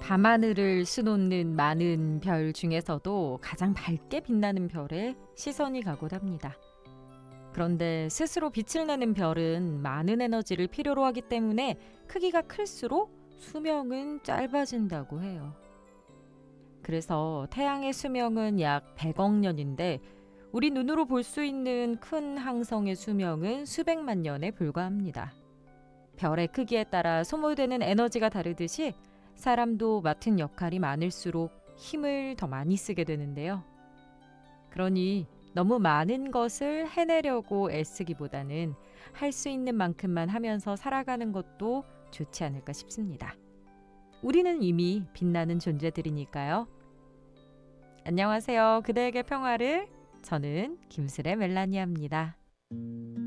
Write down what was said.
밤하늘을 수놓는 많은 별 중에서도 가장 밝게 빛나는 별에 시선이 가곤 합니다. 그런데 스스로 빛을 내는 별은 많은 에너지를 필요로 하기 때문에 크기가 클수록 수명은 짧아진다고 해요. 그래서 태양의 수명은 약 100억 년인데 우리 눈으로 볼 수 있는 큰 항성의 수명은 수백만 년에 불과합니다. 별의 크기에 따라 소모되는 에너지가 다르듯이 사람도 맡은 역할이 많을수록 힘을 더 많이 쓰게 되는데요. 그러니 너무 많은 것을 해내려고 애쓰기보다는 할 수 있는 만큼만 하면서 살아가는 것도 좋지 않을까 싶습니다. 우리는 이미 빛나는 존재들이니까요. 안녕하세요. 그대에게 평화를. 저는 김슬의 멜라니아입니다.